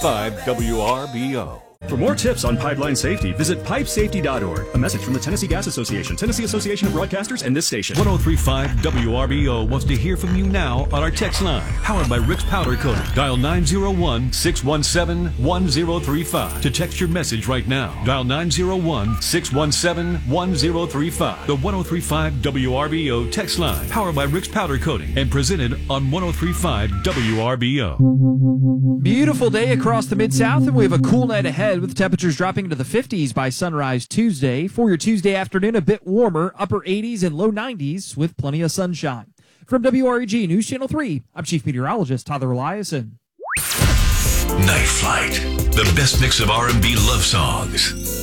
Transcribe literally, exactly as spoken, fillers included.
five W R B O. For more tips on pipeline safety, visit pipe safety dot org. A message from the Tennessee Gas Association, Tennessee Association of Broadcasters, and this station. one oh three point five W R B O wants to hear from you now on our text line, powered by Rick's Powder Coating. Dial nine oh one, six one seven, one oh three five to text your message right now. Dial nine oh one, six one seven, one oh three five. The one oh three point five W R B O text line, powered by Rick's Powder Coating, and presented on one oh three point five W R B O. Beautiful day across the Mid-South, and we have a cool night ahead with temperatures dropping into the fifties by sunrise Tuesday. For your Tuesday afternoon, a bit warmer, upper eighties and low nineties with plenty of sunshine. From W R E G News Channel three, I'm Chief Meteorologist Tyler Eliason. Night Flight, the best mix of R and B love songs.